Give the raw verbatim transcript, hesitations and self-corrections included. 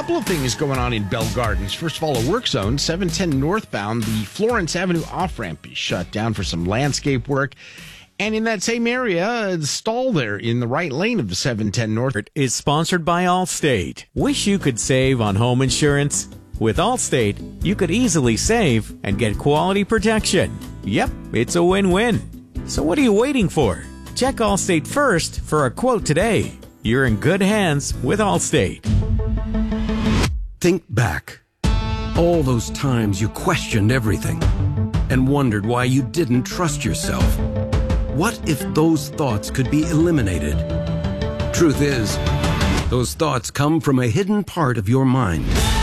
couple of things going on in Bell Gardens. First of all, a work zone, seven ten northbound, the Florence Avenue off-ramp is shut down for some landscape work. And in that same area, a stall there in the right lane of the seven ten north is sponsored by Allstate. Wish you could save on home insurance? With Allstate, you could easily save and get quality protection. Yep, it's a win-win. So what are you waiting for? Check Allstate first for a quote today. You're in good hands with Allstate. Think back. All those times you questioned everything and wondered why you didn't trust yourself. What if those thoughts could be eliminated? Truth is, those thoughts come from a hidden part of your mind.